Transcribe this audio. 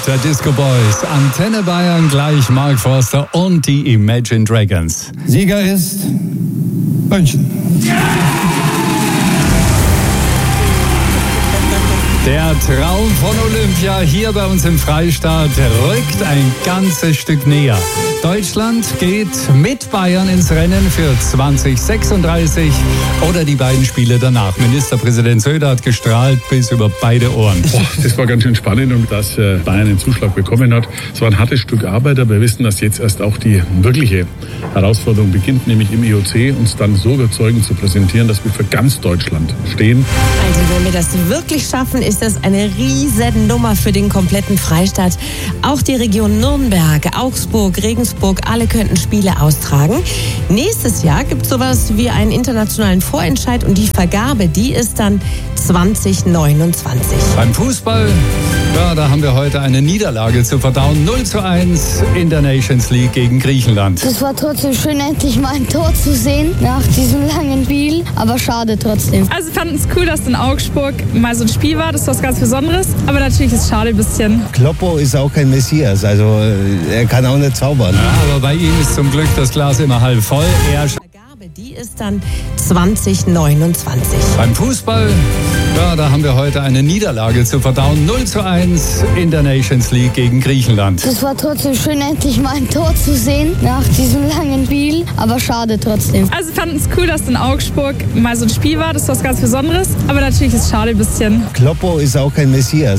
der Disco Boys. Antenne Bayern gleich Mark Forster und die Imagine Dragons. Sieger ist München. Der Traum von Olympia hier bei uns im Freistaat rückt ein ganzes Stück näher. Deutschland geht mit Bayern ins Rennen für 2036 oder die beiden Spiele danach. Ministerpräsident Söder hat gestrahlt bis über beide Ohren. Das war ganz schön spannend und dass Bayern einen Zuschlag bekommen hat. Es war ein hartes Stück Arbeit, aber wir wissen, dass jetzt erst auch die wirkliche Herausforderung beginnt, nämlich im IOC uns dann so überzeugend zu präsentieren, dass wir für ganz Deutschland stehen. Also wenn wir das wirklich schaffen, ist das eine Riesennummer für den kompletten Freistaat. Auch die Region Nürnberg, Augsburg, Regensburg, alle könnten Spiele austragen. Nächstes Jahr gibt es sowas wie einen internationalen Vorentscheid und die Vergabe, die ist dann 2029. Beim Fußball, ja, da haben wir heute eine Niederlage zu verdauen. 0:1 in der Nations League gegen Griechenland. Es war trotzdem schön, endlich mal ein Tor zu sehen nach diesem langen Spiel, aber schade trotzdem. Also wir fanden es cool, dass in Augsburg mal so ein Spiel war, das ist was ganz Besonderes, aber natürlich ist es schade ein bisschen. Kloppo ist auch kein Messias, also er kann auch nicht zaubern. Ja, aber bei ihm ist zum Glück das Glas immer halb voll. Die ist dann 2029. Beim Fußball, ja, da haben wir heute eine Niederlage zu verdauen. 0:1 in der Nations League gegen Griechenland. Es war trotzdem schön, endlich mal ein Tor zu sehen nach diesem langen Spiel, aber schade trotzdem. Also wir fanden es cool, dass in Augsburg mal so ein Spiel war, das ist was ganz Besonderes, aber natürlich ist es schade ein bisschen. Kloppo ist auch kein Messias.